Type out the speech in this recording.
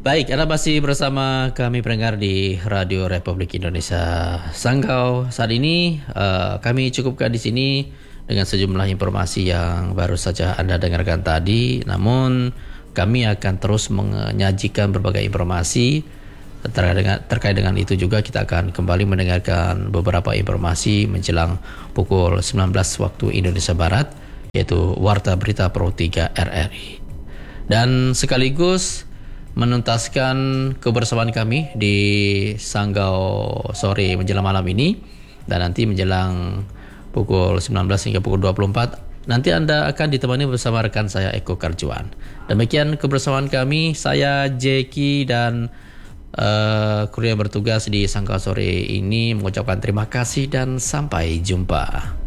Baik, Anda masih bersama kami pendengar di Radio Republik Indonesia Sanggau. Saat ini kami cukupkan di sini dengan sejumlah informasi yang baru saja Anda dengarkan tadi. Namun kami akan terus menyajikan berbagai informasi terkait dengan itu juga. Kita akan kembali mendengarkan beberapa informasi menjelang pukul 19 waktu Indonesia Barat, yaitu Warta Berita Pro 3 RRI. Dan sekaligus menuntaskan kebersamaan kami di Sanggau sore menjelang malam ini, dan nanti menjelang pukul 19 hingga pukul 24 nanti Anda akan ditemani bersama rekan saya Eko Karjuan. Demikian kebersamaan kami, saya Jeki dan kru yang bertugas di Sanggau sore ini mengucapkan terima kasih dan sampai jumpa.